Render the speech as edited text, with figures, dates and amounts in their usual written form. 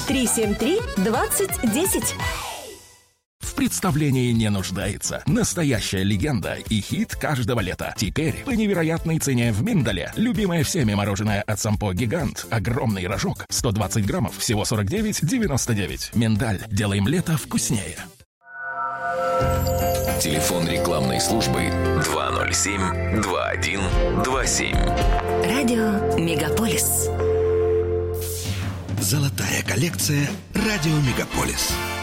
373-2010. В представлении не нуждается. Настоящая легенда и хит каждого лета. Теперь по невероятной цене в Миндале. Любимое всеми мороженое от Сампо Гигант. Огромный рожок. 120 граммов. Всего 49,99. Миндаль. Делаем лето вкуснее. Телефон рекламной службы 207-2127. Радио Мегаполис. Золотая коллекция «Радио Мегаполис».